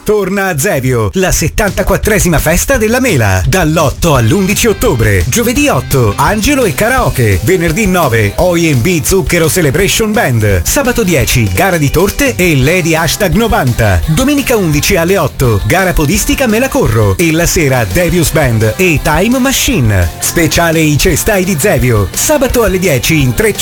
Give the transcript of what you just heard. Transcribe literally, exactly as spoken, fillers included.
Torna a Zevio, la settantaquattresima festa della mela, dall'otto all'undici ottobre. Giovedì otto, Angelo e karaoke. Venerdì nove, O I M B Zucchero Celebration Band. Sabato dieci, gara di torte e Lady Hashtag novanta. Domenica undici alle otto, gara podistica Me la corro. E la sera Devious Band e Time Machine. Speciale I Cestai di Zevio. Sabato alle dieci in tre